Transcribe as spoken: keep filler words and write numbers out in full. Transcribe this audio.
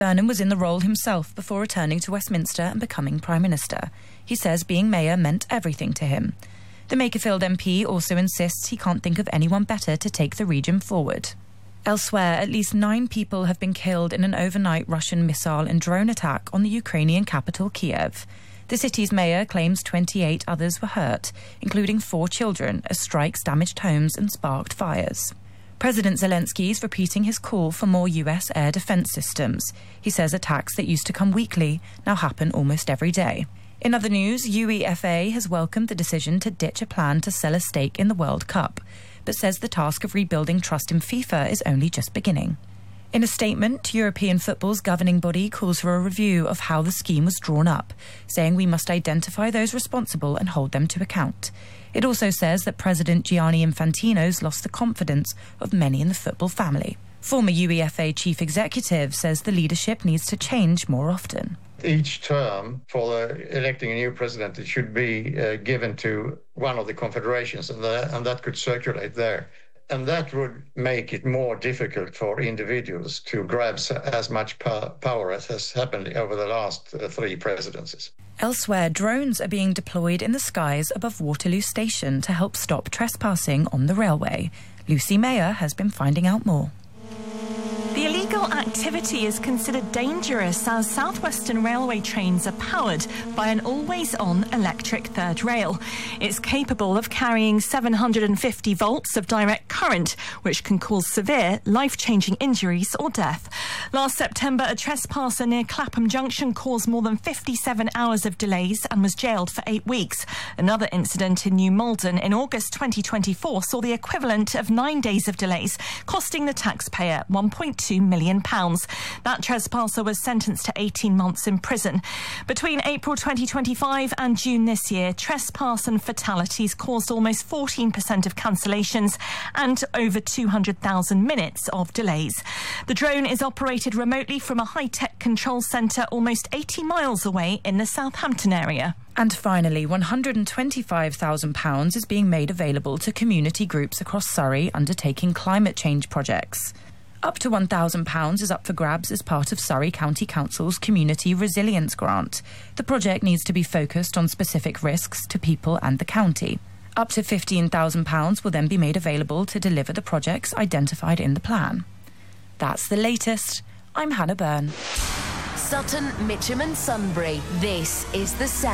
Burnham was in the role himself before returning to Westminster and becoming Prime Minister. He says being mayor meant everything to him. The Makerfield M P also insists he can't think of anyone better to take the region forward. Elsewhere, at least nine people have been killed in an overnight Russian missile and drone attack on the Ukrainian capital, Kiev. The city's mayor claims twenty-eight others were hurt, including four children, as strikes damaged homes and sparked fires. President Zelensky is repeating his call for more U S air defense systems. He says attacks that used to come weekly now happen almost every day. In other news, UEFA has welcomed the decision to ditch a plan to sell a stake in the World Cup, but says the task of rebuilding trust in FIFA is only just beginning. In a statement, European football's governing body calls for a review of how the scheme was drawn up, saying we must identify those responsible and hold them to account. It also says that President Gianni Infantino's lost the confidence of many in the football family. Former UEFA chief executive says the leadership needs to change more often. Each term for uh, electing a new president, it should be uh, given to one of the confederations, and, the, and that could circulate there. And that would make it more difficult for individuals to grab as much power as has happened over the last uh, three presidencies. Elsewhere, drones are being deployed in the skies above Waterloo Station to help stop trespassing on the railway. Lucy Mayer has been finding out more. The illegal activity is considered dangerous as South Western Railway trains are powered by an always-on electric third rail. It's capable of carrying seven hundred fifty volts of direct current, which can cause severe, life-changing injuries or death. Last September, a trespasser near Clapham Junction caused more than fifty-seven hours of delays and was jailed for eight weeks. Another incident in New Malden in August twenty twenty-four saw the equivalent of nine days of delays, costing the taxpayer one point two million pounds. That trespasser was sentenced to eighteen months in prison. Between April twenty twenty-five and June this year, trespass and fatalities caused almost fourteen percent of cancellations and over two hundred thousand minutes of delays. The drone is operated remotely from a high-tech control centre almost eighty miles away in the Southampton area. And finally, one hundred twenty-five thousand pounds is being made available to community groups across Surrey undertaking climate change projects. Up to one thousand pounds is up for grabs as part of Surrey County Council's Community Resilience Grant. The project needs to be focused on specific risks to people and the county. Up to fifteen thousand pounds will then be made available to deliver the projects identified in the plan. That's the latest. I'm Hannah Byrne. Sutton, Mitcham and Sunbury. This is the sound.